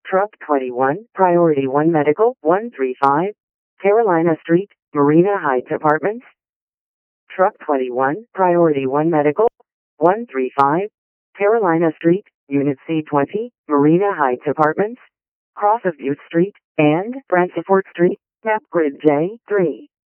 Truck 21, Priority 1 Medical, 135, Carolina Street, Marina Heights Apartments. Truck 21, Priority 1 Medical, 135, Carolina Street, Unit C20, Marina Heights Apartments, Cross of Butte Street, and Bransford Street, Map Grid J3.